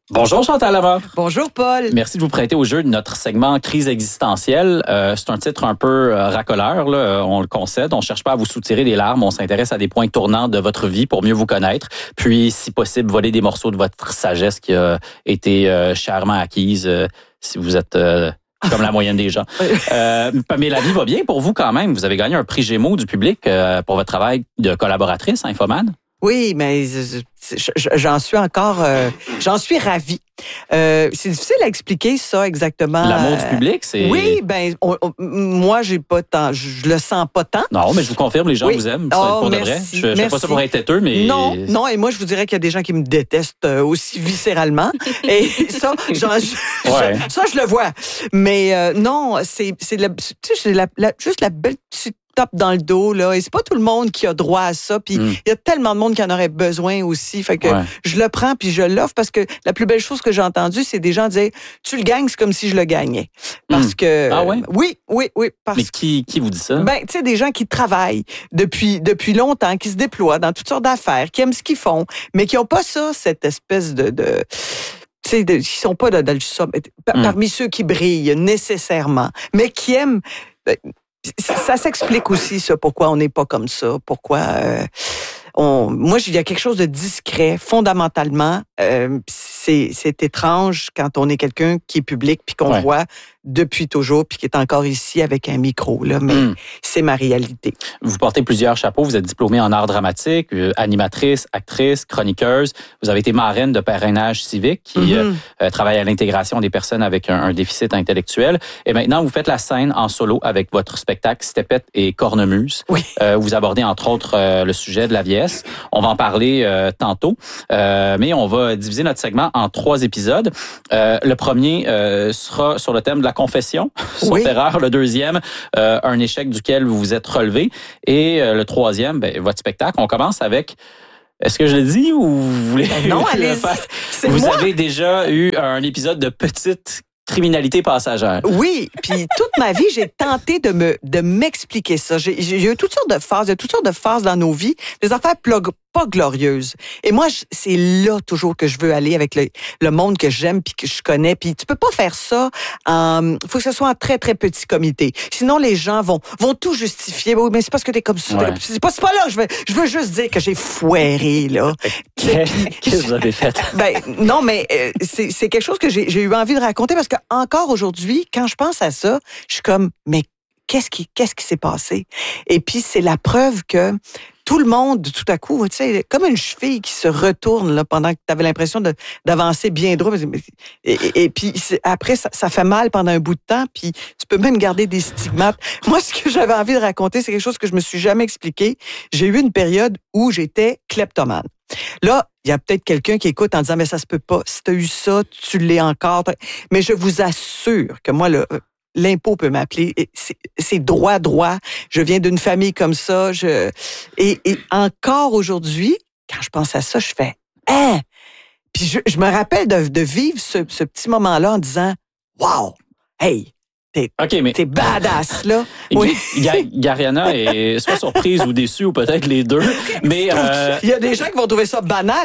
Bonjour Chantal Lamar. Bonjour Paul. Merci de vous prêter au jeu de notre segment Crise existentielle. C'est un titre un peu racoleur, là, on le concède. On cherche pas à vous soutirer des larmes, on s'intéresse à des points tournants de votre vie pour mieux vous connaître. Puis, si possible, voler des morceaux de votre sagesse qui a été chèrement acquise si vous êtes comme la moyenne des gens. Mais la vie va bien pour vous quand même. Vous avez gagné un prix Gémeaux du public pour votre travail de collaboratrice à Infoman. Oui, mais j'en suis encore, j'en suis ravie. C'est difficile à expliquer ça exactement. L'amour du public, c'est... Oui, moi, j'ai pas tant, je le sens pas tant. Non, mais je vous confirme, les gens vous aiment, pour de vrai. Je fais pas ça pour être têteux, mais... Non, et moi, je vous dirais qu'il y a des gens qui me détestent aussi viscéralement. Et ça, ça, je le vois. Mais non, c'est juste la belle petite tape dans le dos, là. Et c'est pas tout le monde qui a droit à ça. Puis il y a tellement de monde qui en aurait besoin aussi. Fait que je le prends puis je l'offre parce que la plus belle chose que j'ai entendue, c'est des gens dire tu le gagnes, c'est comme si je le gagnais. Parce que. Ah ouais? Oui. Mais qui vous dit ça? Tu sais, des gens qui travaillent depuis longtemps, qui se déploient dans toutes sortes d'affaires, qui aiment ce qu'ils font, mais qui n'ont pas ça, cette espèce de tu sais, qui sont pas parmi ceux qui brillent nécessairement, mais qui aiment. Ça s'explique aussi, ça, pourquoi on n'est pas comme ça, pourquoi moi, il y a quelque chose de discret, fondamentalement. C'est étrange quand on est quelqu'un qui est public puis qu'on voit depuis toujours puis qui est encore ici avec un micro, là, mais c'est ma réalité. Vous portez plusieurs chapeaux. Vous êtes diplômée en art dramatique, animatrice, actrice, chroniqueuse. Vous avez été marraine de Parrainage civique qui travaille à l'intégration des personnes avec un déficit intellectuel. Et maintenant, vous faites la scène en solo avec votre spectacle Stepette et Cornemuse. Oui. Vous abordez entre autres le sujet de la vieillesse. On va en parler tantôt, mais on va diviser notre segment en 3 épisodes. Le premier sera sur le thème de la confession, sauf erreur. Le deuxième, un échec duquel vous vous êtes relevé. Et le troisième, votre spectacle. On commence avec... Est-ce que je le dis ou vous voulez... Non, allez-y. Vous avez déjà eu un épisode de petite criminalité passagère. Oui, puis toute ma vie, j'ai tenté de m'expliquer ça. J'ai eu toutes sortes de phases, il y a toutes sortes de phases dans nos vies, des affaires pas glorieuses. Et moi, c'est là toujours que je veux aller avec le monde que j'aime puis que je connais. Puis tu peux pas faire ça faut que ce soit en très, très petit comité. Sinon, les gens vont tout justifier. Oui, mais c'est parce que t'es comme ça. Ouais. C'est pas là. Je veux juste dire que j'ai foiré, là. Qu'est-ce que vous avez fait? Non, mais c'est quelque chose que j'ai eu envie de raconter parce que encore aujourd'hui, quand je pense à ça, je suis comme, mais qu'est-ce qui s'est passé? Et puis, c'est la preuve que tout le monde, tout à coup, tu sais, comme une cheville qui se retourne là, pendant que tu avais l'impression d'avancer bien droit. Et puis, après, ça fait mal pendant un bout de temps, puis tu peux même garder des stigmates. Moi, ce que j'avais envie de raconter, c'est quelque chose que je me suis jamais expliqué. J'ai eu une période où j'étais kleptomane. Là, il y a peut-être quelqu'un qui écoute en disant, mais ça se peut pas. Si tu as eu ça, tu l'es encore. Mais je vous assure que moi, l'impôt peut m'appeler. C'est droit. Je viens d'une famille comme ça. Et encore aujourd'hui, quand je pense à ça, je fais hein. Puis je me rappelle de vivre ce petit moment-là en disant wow, hey. T'es badass, là. Oui. Gariana est soit surprise ou déçue, ou peut-être les deux. Mais il y a des gens qui vont trouver ça banal.